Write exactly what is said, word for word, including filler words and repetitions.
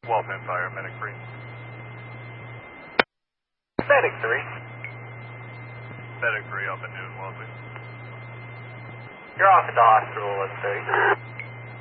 Waltham Fire, Medic three. Medic three. Medic three up at noon, Wellesley. You're off at the hospital, let's say.